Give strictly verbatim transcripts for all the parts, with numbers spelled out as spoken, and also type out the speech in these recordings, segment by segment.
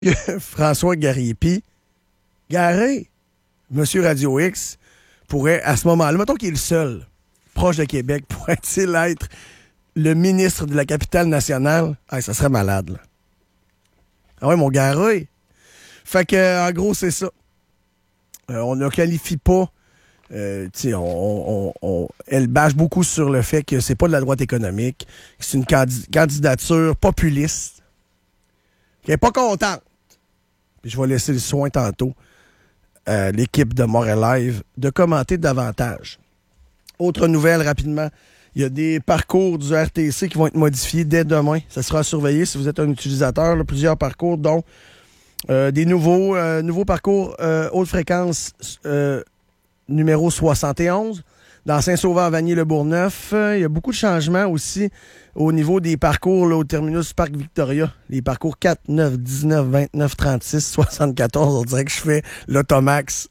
François Gariepi, Garé, Monsieur Radio X, pourrait, à ce moment-là, mettons qu'il est le seul proche de Québec, pourrait-il être le ministre de la capitale nationale? Ah, ça serait malade, là. Ah ouais, mon Garé. Fait que, en gros, c'est ça. Euh, on ne qualifie pas. Euh, on, on, on, elle bâche beaucoup sur le fait que c'est pas de la droite économique, que c'est une candi- candidature populiste, qui est pas contente. Puis je vais laisser le soin tantôt à euh, l'équipe de Montréal Live de commenter davantage. Autre nouvelle rapidement, il y a des parcours du R T C qui vont être modifiés dès demain. Ça sera surveillé si vous êtes un utilisateur. Là, plusieurs parcours, dont euh, des nouveaux, euh, nouveaux parcours euh, haute fréquence euh, numéro soixante et onze. Dans Saint-Sauveur-Vanier-le-Bourgneuf, euh, il y a beaucoup de changements aussi au niveau des parcours là, au terminus Parc Victoria. Les parcours quatre, neuf, dix-neuf, vingt-neuf, trente-six, soixante-quatorze. On dirait que je fais l'automax.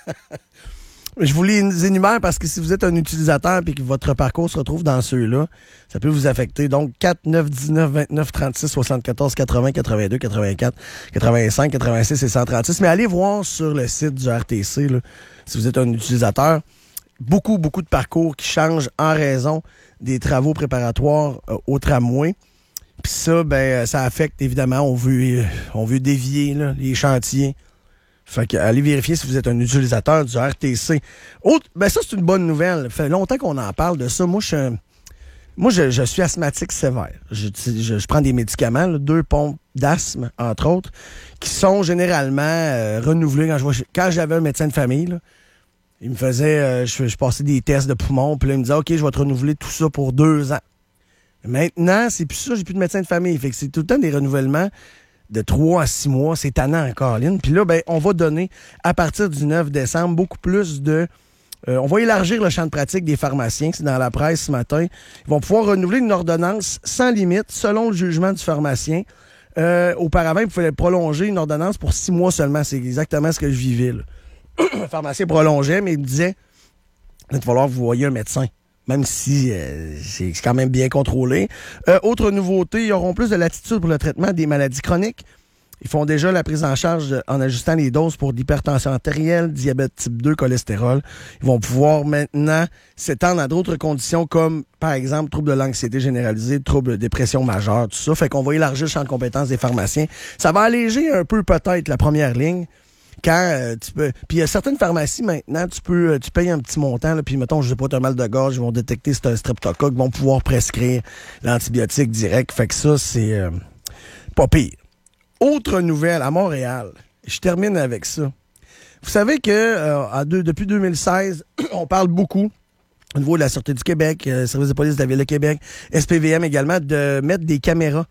Je vous les énumère parce que si vous êtes un utilisateur et que votre parcours se retrouve dans ceux-là, ça peut vous affecter. Donc, quatre, neuf, dix-neuf, vingt-neuf, trente-six, soixante-quatorze, quatre-vingts, quatre-vingt-deux, quatre-vingt-quatre, quatre-vingt-cinq, quatre-vingt-six et cent trente-six. Mais allez voir sur le site du R T C, là, si vous êtes un utilisateur, beaucoup, beaucoup de parcours qui changent en raison des travaux préparatoires euh, au tramway. Puis ça, ben, ça affecte, évidemment, on veut, on veut dévier là, les chantiers. Fait que allez vérifier si vous êtes un utilisateur du R T C. Autre, ben ça, c'est une bonne nouvelle. Ça fait longtemps qu'on en parle de ça. Moi, je suis, un, moi, je, je suis asthmatique sévère. Je, je, je prends des médicaments, là, deux pompes d'asthme, entre autres, qui sont généralement euh, renouvelés quand je vois, quand j'avais un médecin de famille. Là, il me faisait, euh, je, je passais des tests de poumons, puis là, il me disait, OK, je vais te renouveler tout ça pour deux ans. Maintenant, c'est plus ça, j'ai plus de médecin de famille. Fait que c'est tout le temps des renouvellements de trois à six mois, c'est tannant encore, Lynn. Puis là, ben, on va donner, à partir du neuf décembre, beaucoup plus de... Euh, on va élargir le champ de pratique des pharmaciens, c'est dans la presse ce matin. Ils vont pouvoir renouveler une ordonnance sans limite, selon le jugement du pharmacien. Euh, auparavant, il pouvait prolonger une ordonnance pour six mois seulement. C'est exactement ce que je vivais, là. Le pharmacien prolongeait, mais il me disait, il va falloir que vous voyez un médecin. Même si euh, c'est quand même bien contrôlé. Euh, autre nouveauté, ils auront plus de latitude pour le traitement des maladies chroniques. Ils font déjà la prise en charge de, en ajustant les doses pour l'hypertension artérielle, diabète type deux, cholestérol. Ils vont pouvoir maintenant s'étendre à d'autres conditions comme, par exemple, troubles de l'anxiété généralisée, troubles de dépression majeure, tout ça. Fait qu'on va élargir le champ de compétences des pharmaciens. Ça va alléger un peu peut-être la première ligne. Quand euh, tu peux. Puis il y a certaines pharmacies maintenant, tu peux euh, tu payes un petit montant, là, puis mettons, je sais pas, tu as mal de gorge, ils vont détecter si c'est un streptocoque, ils vont pouvoir prescrire l'antibiotique direct. Fait que ça, c'est euh, pas pire. Autre nouvelle, à Montréal, je termine avec ça. Vous savez que euh, à deux, depuis deux mille seize, on parle beaucoup au niveau de la Sûreté du Québec, euh, Service de police de la Ville de Québec, S P V M également, de mettre des caméras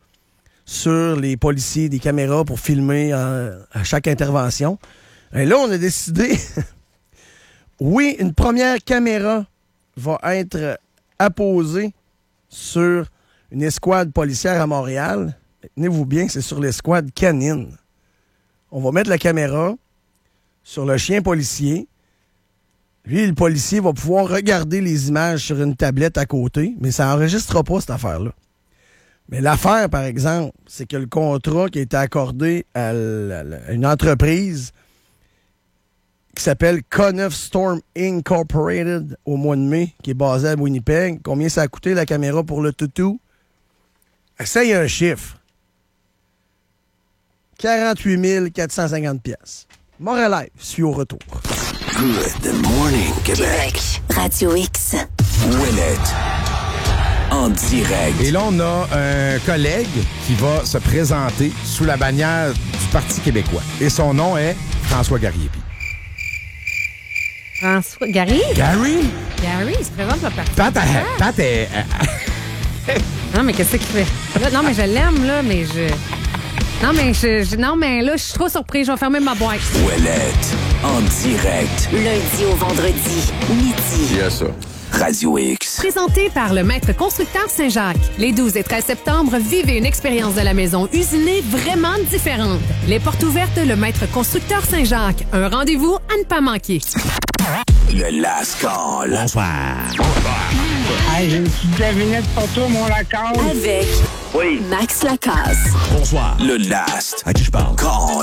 sur les policiers, des caméras pour filmer euh, à chaque intervention. Et là, on a décidé, oui, une première caméra va être apposée sur une escouade policière à Montréal. Tenez-vous bien, c'est sur l'escouade canine. On va mettre la caméra sur le chien policier. Lui, le policier va pouvoir regarder les images sur une tablette à côté, mais ça n'enregistrera pas cette affaire-là. Mais l'affaire, par exemple, c'est que le contrat qui a été accordé à, la, à une entreprise qui s'appelle Conneff Storm Incorporated au mois de mai, qui est basée à Winnipeg, combien ça a coûté la caméra pour le toutou? Essaye un chiffre. quarante-huit mille quatre cent cinquante piastres. Montréal Live, suis au retour. Good morning, Québec. Radio X. Win it. En direct. Et là, on a un collègue qui va se présenter sous la bannière du Parti québécois. Et son nom est François Gariepi. François... Gary? Gary? Gary, il se présente le parti. Pat, elle, Pat est... Non, mais qu'est-ce qu'il fait? Là, non, mais je l'aime, là, mais je... Non, mais je, je... Non, mais là, je suis trop surprise. Je vais fermer ma boîte. Ouellette. En direct. Lundi au vendredi, midi. Il y a ça. Radio X. Présenté par le Maître Constructeur Saint-Jacques. Les douze et treize septembre, vivez une expérience de la maison usinée vraiment différente. Les portes ouvertes, le Maître Constructeur Saint-Jacques. Un rendez-vous à ne pas manquer. Le Last Call. Bonsoir. Hey, j'ai une petite devinette pour toi, mon Lacan. Avec Oui. Max Lacasse. Bonsoir. Le Last. À qui je parle? Call.